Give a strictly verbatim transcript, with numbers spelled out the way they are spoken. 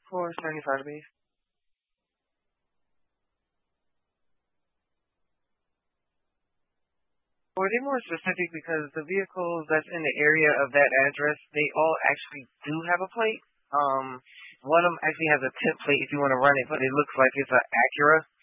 four seventy-five to base. Or are they more specific because the vehicles that's in the area of that address, they all actually do have a plate. Um, one of them actually has a tip plate if you want to run it, but it looks like it's an Acura.